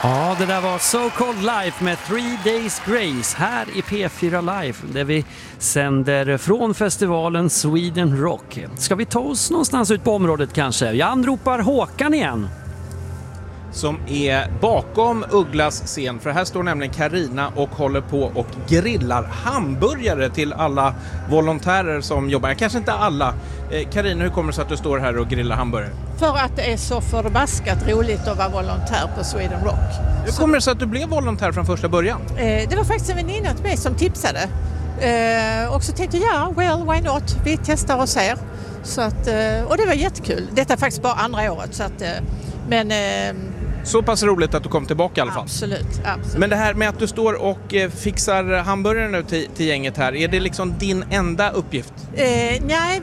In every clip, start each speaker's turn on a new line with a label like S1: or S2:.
S1: Ja, det där var So Cold Life med 3 Days Grace här i P4 Live där vi sänder från festivalen Sweden Rock. Ska vi ta oss någonstans ut på området kanske? Jag anropar Håkan igen.
S2: Som är bakom Ugglas scen, för här står nämligen Carina och håller på och grillar hamburgare till alla volontärer som jobbar. Kanske inte alla. Carina, hur kommer det sig att du står här och grillar hamburgare?
S3: För att det är så förbaskat roligt att vara volontär på Sweden Rock.
S2: Hur kommer det sig att du blev volontär från första början?
S3: Det var faktiskt en väninna till mig som tipsade. Och så tänkte jag, why not? Vi testar och ser. Så att, och det var jättekul. Detta är faktiskt bara andra året. Så att,
S2: så pass roligt att du kom tillbaka i alla fall.
S3: Absolut.
S2: Men det här med att du står och fixar hamburgare nu till gänget här, är det liksom din enda uppgift?
S3: Nej,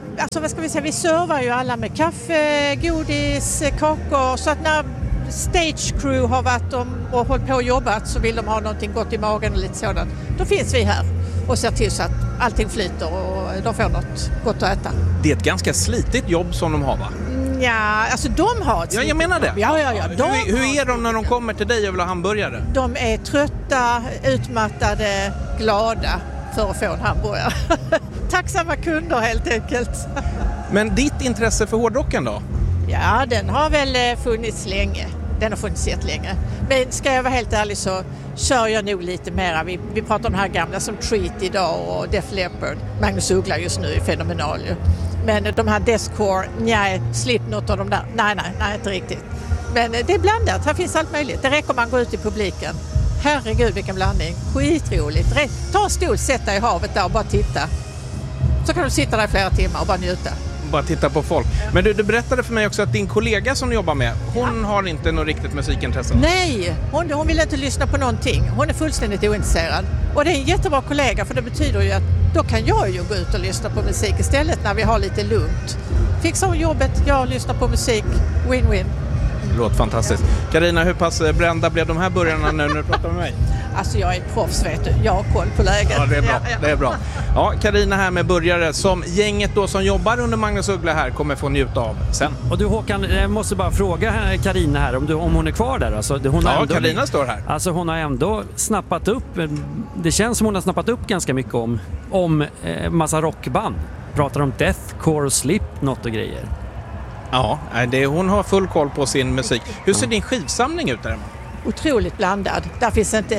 S3: vi servar ju alla med kaffe, godis, kakor. Så att när stage crew har varit och hållit på och jobbat så vill de ha någonting gott i magen och lite sådant. Då finns vi här och ser till så att allting flyter och de får något gott att äta.
S2: Det är ett ganska slitigt jobb som de har, va?
S3: Ja, alltså de har ett...
S2: Ja, jag menar det.
S3: Ja.
S2: Hur är de när de kommer till dig och vill ha hamburgare?
S3: De är trötta, utmattade, glada för att få en hamburgare. Tacksamma kunder helt enkelt.
S2: Men ditt intresse för hårdrocken då?
S3: Ja, den har väl funnits länge. Den har funnits jättelänge. Men ska jag vara helt ärlig så kör jag nog lite mera. Vi pratar om de här gamla som Treat idag och Def Leppard. Magnus Uggla just nu är fenomenal ju. Men de här Deathcore, nej, Slipknot och de där, nej, inte riktigt. Men det är blandat, här finns allt möjligt. Det räcker om man går ut i publiken. Herregud, vilken blandning. Skitroligt. Ta en stol, sätt dig i havet där och bara titta. Så kan du sitta där i flera timmar och bara njuta.
S2: Bara titta på folk. Men du berättade för mig också att din kollega som du jobbar med, hon har inte något riktigt musikintresse.
S3: Nej, hon vill inte lyssna på någonting. Hon är fullständigt ointresserad. Och det är en jättebra kollega, för det betyder ju att då kan jag ju gå ut och lyssna på musik istället när vi har lite lugnt. Fixar hon jobbet, jag lyssnar på musik, win-win.
S2: Det låter fantastiskt. Carina, hur pass brända blev de här burgarna nu när du pratar med mig?
S3: Alltså jag är proffs, vet du. Jag har koll på läget.
S2: Ja, det är bra. Det är bra. Ja, Carina här med burgare som gänget då som jobbar under Magnus Uggla här kommer få njuta av sen.
S1: Och du Håkan, jag måste bara fråga Carina här om hon är kvar där. Alltså,
S2: Carina står här.
S1: Alltså hon har ändå snappat upp, det känns som hon har snappat upp ganska mycket om massa rockband. Pratar om Deathcore och Slipknot och grejer.
S2: Ja, hon har full koll på sin musik. Hur ser din skivsamling ut där?
S3: Otroligt blandad. Där finns inte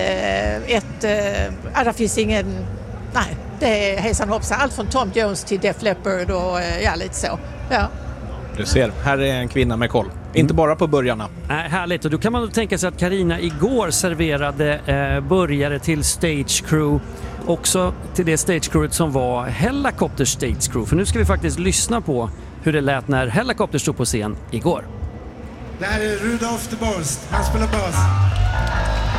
S3: där finns ingen, nej, det är hejsan hoppsan. Allt från Tom Jones till Def Leppard och lite så. Ja.
S2: Du ser, här är en kvinna med koll. Inte bara på burgarna.
S1: Härligt, och då kan man då tänka sig att Carina igår serverade burgare till Stage Crew. Också till det Stage Crewet som var Hellacopter Stage Crew. För nu ska vi faktiskt lyssna på hur det lät när Hellacopter stod på scen igår.
S4: Det här är Rudolf de Borst. Han spelar bas.